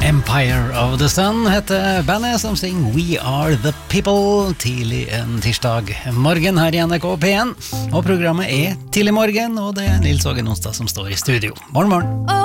Empire of the Sun heter bandet som synger We Are The People tidlig en tirsdag morgen her i NRK P1. Og programmet er Tidlig morgen, og det er Nils Åge Nonstad som står i studio. Morgen, morgen.